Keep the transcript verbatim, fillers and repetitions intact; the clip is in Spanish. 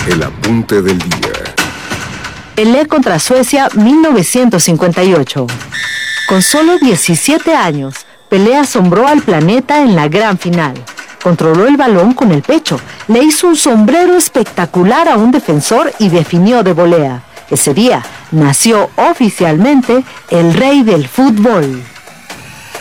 El apunte del día. Pelé contra Suecia mil novecientos cincuenta y ocho. Con solo diecisiete años, Pelé asombró al planeta en la gran final. Controló el balón con el pecho, le hizo un sombrero espectacular a un defensor y definió de volea. Ese día nació oficialmente el rey del fútbol.